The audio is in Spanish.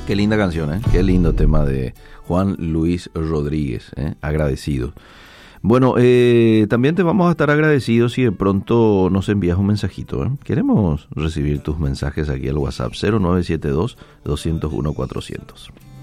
Qué linda canción, ¿eh? Qué lindo tema de Juan Luis Rodríguez, ¿eh? Agradecido. Bueno, también te vamos a estar agradecidos si de pronto nos envías un mensajito, ¿eh? Queremos recibir tus mensajes aquí al WhatsApp 0972-201-400.